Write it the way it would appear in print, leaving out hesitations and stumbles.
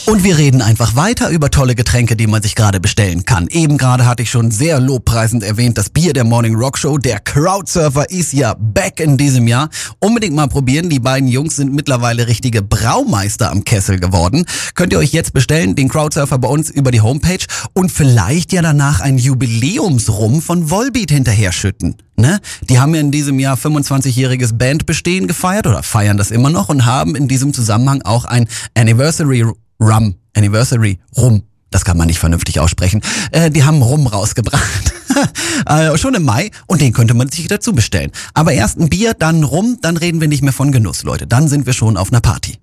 Und wir reden einfach weiter über tolle Getränke, die man sich gerade bestellen kann. Eben gerade hatte ich schon sehr lobpreisend erwähnt, das Bier der Morning Rock Show. Der Crowdsurfer ist ja back in diesem Jahr. Unbedingt mal probieren. Die beiden Jungs sind mittlerweile richtige Braumeister am Kessel geworden. Könnt ihr euch jetzt bestellen, den Crowdsurfer bei uns über die Homepage und vielleicht ja danach ein Jubiläumsrum von Volbeat hinterher schütten. Ne? Die haben ja in diesem Jahr 25-jähriges Bandbestehen gefeiert oder feiern das immer noch und haben in diesem Zusammenhang auch ein Anniversary Rum. Das kann man nicht vernünftig aussprechen. Die haben Rum rausgebracht. Schon im Mai. Und den könnte man sich dazu bestellen. Aber erst ein Bier, dann Rum, dann reden wir nicht mehr von Genuss, Leute. Dann sind wir schon auf einer Party.